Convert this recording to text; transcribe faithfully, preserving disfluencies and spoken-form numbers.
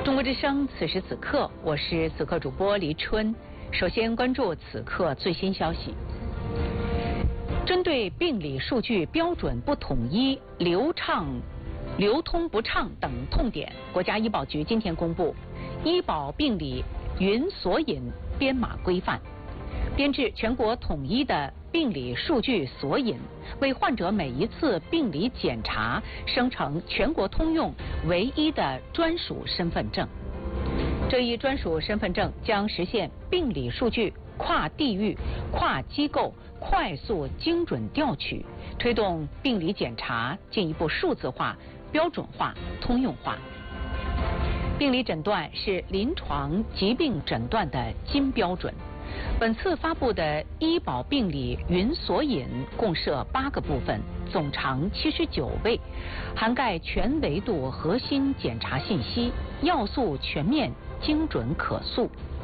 中国之声，此时此刻，我是此刻主播黎春。首先关注此刻最新消息。针对病理数据标准不统一、流畅、流通不畅等痛点，国家医保局今天公布《医保病理云索引编码规范》，编制全国统一的病理数据索引，为患者每一次病理检查生成全国通用唯一的专属身份证。这一专属身份证将实现病理数据跨地域、跨机构快速精准调取，推动病理检查进一步数字化、标准化、通用化。病理诊断是临床疾病诊断的金标准。本次发布的医保病理云索引共设八个部分，总长七十九位，涵盖全维度核心检查信息，要素全面、精准可溯。